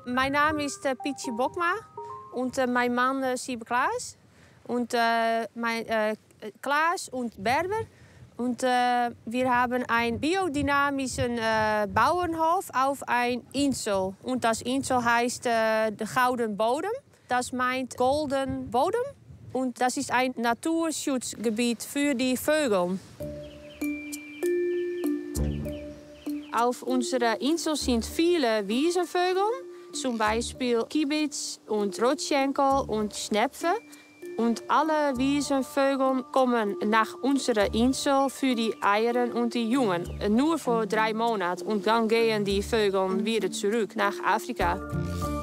Mein Name ist Pietje Bokma und mein Mann Siebe Klaas. Und Klaas und Berber. Und wir haben einen biodynamischen Bauernhof auf ein Insel. Und das Insel heißt de Gouden Bodem. Das meint Golden Bodem. Und das ist ein Naturschutzgebiet für die Vögel. Auf unserer Insel sind viele Wiesenvögel. Zum Beispiel Kiebitz und Rotschenkel und Schnepfe. Und alle Wiesenvögel kommen nach unserer Insel für die Eieren und die Jungen. Nur für 3 Monate. Und dann gehen die Vögel wieder zurück nach Afrika.